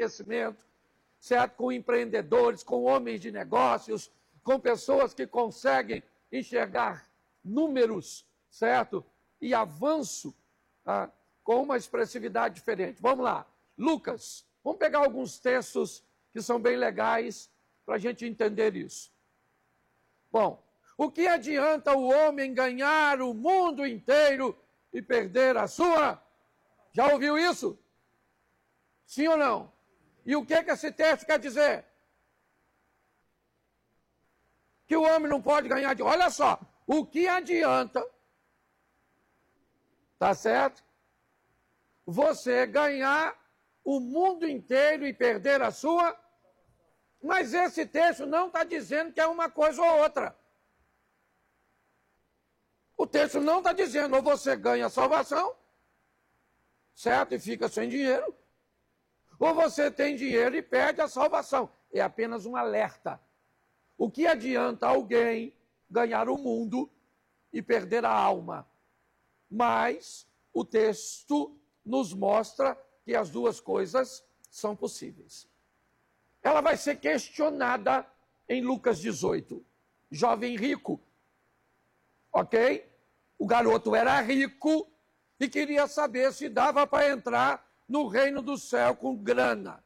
conhecimento, certo? Com empreendedores, com homens de negócios, com pessoas que conseguem enxergar números, certo? E avanço, tá? Com uma expressividade diferente. Vamos lá. Lucas, vamos pegar alguns textos que são bem legais para a gente entender isso. Bom, o que adianta o homem ganhar o mundo inteiro e perder a sua? Já ouviu isso? Sim ou não? E o que esse texto quer dizer? Que o homem não pode ganhar de... Olha só, o que adianta, tá certo? Você ganhar o mundo inteiro e perder a sua... Mas esse texto não está dizendo que é uma coisa ou outra. O texto não está dizendo ou você ganha a salvação, certo? E fica sem dinheiro, ou você tem dinheiro e perde a salvação. É apenas um alerta. O que adianta alguém ganhar o mundo e perder a alma? Mas o texto nos mostra que as duas coisas são possíveis. Ela vai ser questionada em Lucas 18. Jovem rico, ok? O garoto era rico e queria saber se dava para entrar no reino do céu com grana.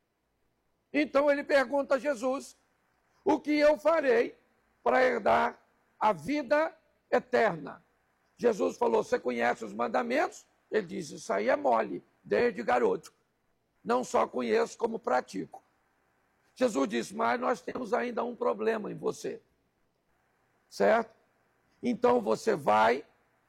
Então ele pergunta a Jesus: o que eu farei para herdar a vida eterna? Jesus falou: você conhece os mandamentos? Ele disse: isso aí é mole, desde garoto. Não só conheço, como pratico. Jesus disse: mas nós temos ainda um problema em você. Certo? Então você vai,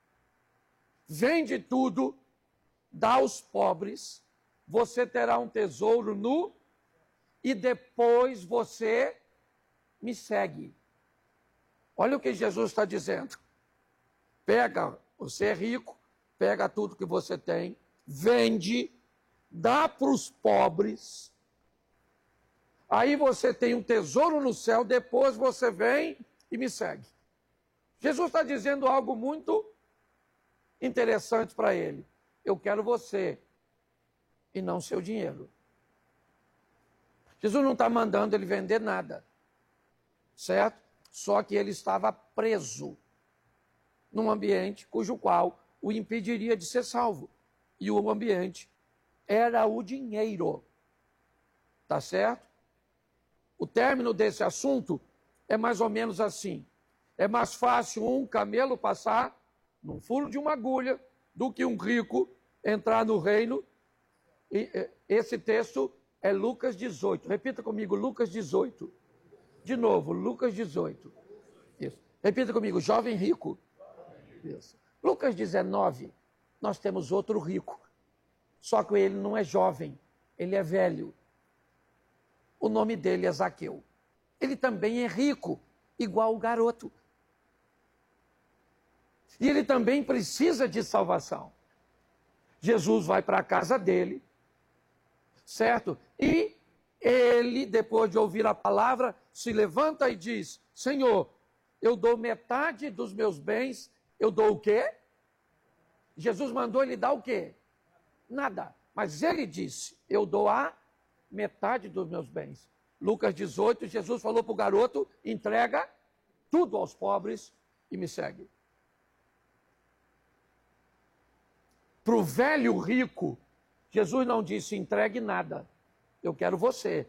vende tudo, dá aos pobres, você terá um tesouro nu, e depois você me segue. Olha o que Jesus está dizendo. Pega, você é rico, pega tudo que você tem, vende, dá para os pobres, aí você tem um tesouro no céu, depois você vem e me segue. Jesus está dizendo algo muito interessante para ele. Eu quero você e não seu dinheiro. Jesus não está mandando ele vender nada, certo? Só que ele estava preso num ambiente cujo qual o impediria de ser salvo. E o ambiente era o dinheiro. Tá certo? O término desse assunto é mais ou menos assim. É mais fácil um camelo passar num furo de uma agulha do que um rico entrar no reino. E esse texto é Lucas 18. Repita comigo, Lucas 18. De novo, Lucas 18. Isso. Repita comigo, jovem rico. Isso. Lucas 19, nós temos outro rico. Só que ele não é jovem, ele é velho. O nome dele é Zaqueu. Ele também é rico, igual o garoto. E ele também precisa de salvação. Jesus vai para a casa dele, certo? E ele, depois de ouvir a palavra, se levanta e diz: Senhor, eu dou metade dos meus bens. Eu dou o quê? Jesus mandou ele dar o quê? Nada. Mas ele disse: eu dou a metade dos meus bens. Lucas 18, Jesus falou para o garoto: entrega tudo aos pobres e me segue. Para o velho rico, Jesus não disse: entregue nada, eu quero você.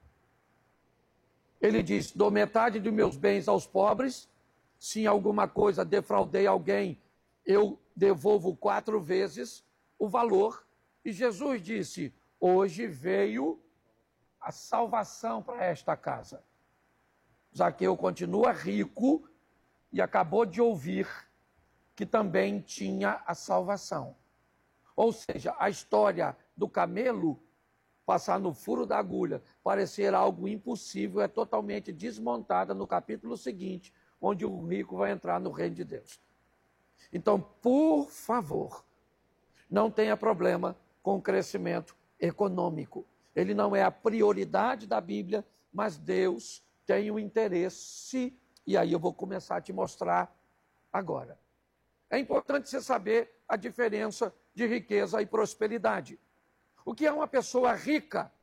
Ele disse: dou metade dos meus bens aos pobres. Se em alguma coisa defraudei alguém, eu devolvo 4 vezes o valor. E Jesus disse: hoje veio a salvação para esta casa. Zaqueu continua rico e acabou de ouvir que também tinha a salvação. Ou seja, a história do camelo passar no furo da agulha, parecer algo impossível, é totalmente desmontada no capítulo seguinte, onde o rico vai entrar no reino de Deus. Então, por favor, não tenha problema com o crescimento econômico. Ele não é a prioridade da Bíblia, mas Deus tem o interesse, e aí eu vou começar a te mostrar agora. É importante você saber a diferença de riqueza e prosperidade. O que é uma pessoa rica?